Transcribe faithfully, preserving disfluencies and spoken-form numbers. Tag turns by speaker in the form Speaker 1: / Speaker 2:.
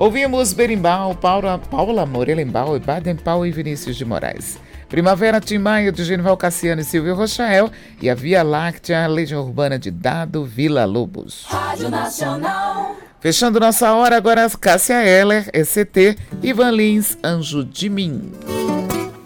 Speaker 1: Ouvimos Berimbau, Paula, Paula Morelenbaum, Baden Powell e Vinícius de Moraes. Primavera, Tim Maia, de Genival Cassiano e Silvio Rochael. E a Via Láctea, Legião Urbana de Dado Vila Lobos.
Speaker 2: Rádio Nacional.
Speaker 1: Fechando nossa hora, agora Cássia Eller, E C T, Ivan Lins, Anjo de Mim.